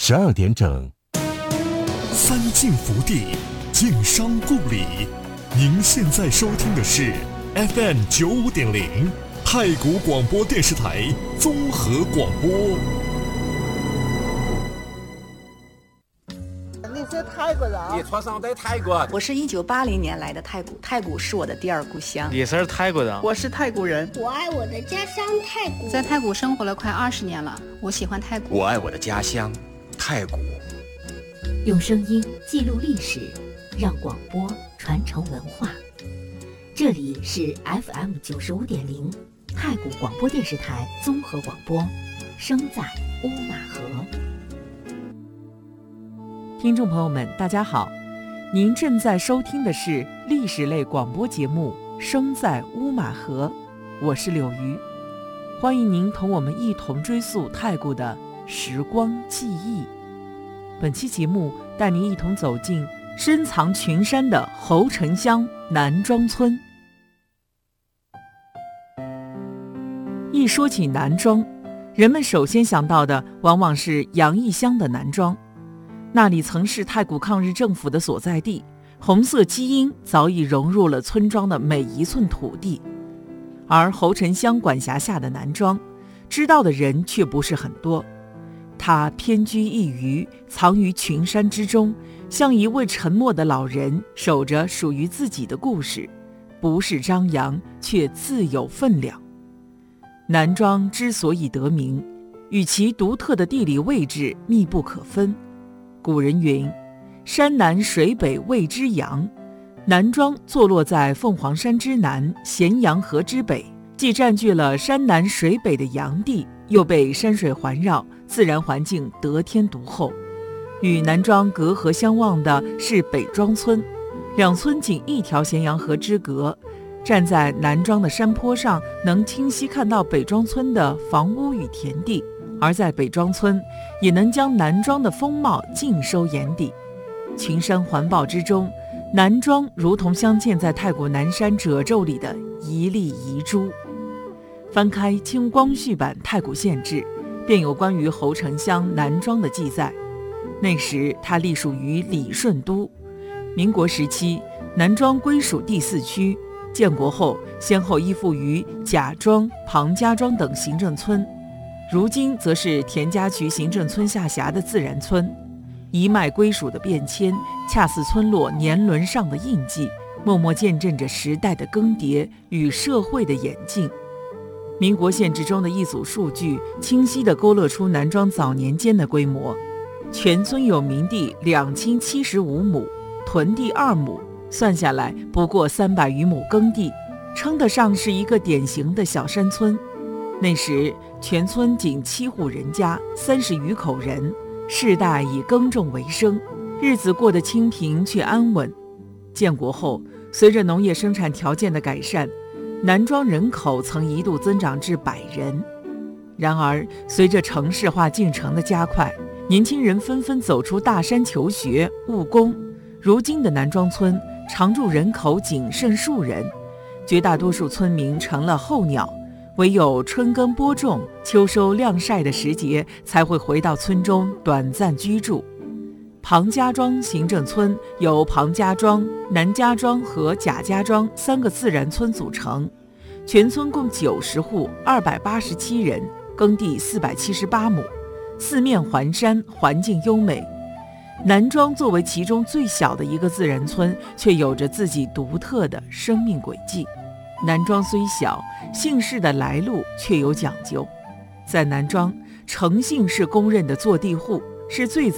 12点整。 三晋福地，晋商故里。您现在收听的是 FM95.0太谷广播电视台综合广播。 你是泰国人？ 你出生在泰国？ 我是1980年来的太谷，太谷是我的第二故乡。 你是泰国人？ 我是泰国人。 我爱我的家乡泰国， 在泰谷生活了快20年了，我喜欢泰谷。 我爱我的家乡泰谷。 用声音记录历史，让广播传承文化。这里是 FM95.0太谷广播电视台综合广播，声在乌马河。 听众朋友们，大家好，您正在收听的是历史类广播节目《声在乌马河》，我是柳鱼，欢迎您同我们一同追溯太谷的时光记忆。本期节目带您一同走进深藏群山的侯城乡南庄村。一说起南庄，人们首先想到的往往是杨义乡的南庄，那里曾是太谷抗日政府的所在地，红色基因早已融入了村庄的每一寸土地。而侯城乡管辖下的南庄，知道的人却不是很多。它偏居一隅，藏于群山之中，像一位沉默的老人，守着属于自己的故事，不是张扬，却自有分量。南庄之所以得名，与其独特的地理位置密不可分。古人云：山南水北谓之阳。南庄坐落在凤凰山之南，咸阳河之北，既占据了山南水北的阳地，又被山水环绕，自然环境得天独厚。与南庄隔河相望的是北庄村，两村仅一条咸阳河之隔。站在南庄的山坡上，能清晰看到北庄村的房屋与田地，而在北庄村也能将南庄的风貌尽收眼底。群山环抱之中，南庄如同镶嵌在太谷南山褶皱里的一粒遗珠。翻开清光绪版太谷县志，便有关于侯城乡南庄的记载。那时它隶属于理顺都。民国时期，南庄归属第4区，建国后先后依附于贾庄、庞家庄等行政村，如今则是田家渠行政村下辖的自然村。一脉归属的变迁，恰似村落年轮上的印记，默默见证着时代的更迭与社会的演进。民国县志中的一组数据，清晰地勾勒出南庄早年间的规模。全村有民地2075亩，屯地2亩，算下来不过300余亩耕地，称得上是一个典型的小山村。那时全村仅7户人家，30余口人，世代以耕种为生，日子过得清贫却安稳。建国后，随着农业生产条件的改善，南庄人口曾一度增长至100人。然而随着城市化进程的加快，年轻人纷纷走出大山求学务工，如今的南庄村常住人口仅剩数人，绝大多数村民成了候鸟，唯有春耕播种、秋收晾晒的时节才会回到村中短暂居住。庞家庄行政村由庞家庄、南家庄和贾家庄3个自然村组成，全村共90户，287人，耕地478亩，四面环山，环境优美。南庄作为其中最小的一个自然村，却有着自己独特的生命轨迹。南庄虽小，姓氏的来路却有讲究。在南庄，程姓是公认的坐地户，是最